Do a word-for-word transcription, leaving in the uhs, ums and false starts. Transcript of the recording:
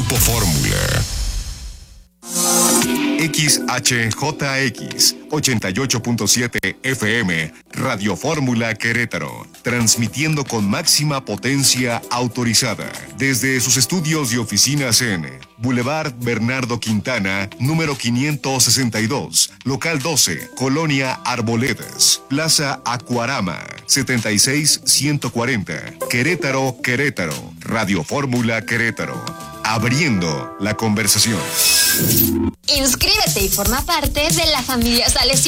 Grupo Fórmula. X H J X ochenta y ocho punto siete F M, Radio Fórmula Querétaro, transmitiendo con máxima potencia autorizada desde sus estudios y oficinas en Boulevard Bernardo Quintana, número quinientos sesenta y dos, local doce, Colonia Arboledas, Plaza Acuarama, setenta y seis ciento cuarenta, Querétaro, Querétaro, Radio Fórmula Querétaro, abriendo la conversación. Inscríbete y forma parte de la familia Salesiano.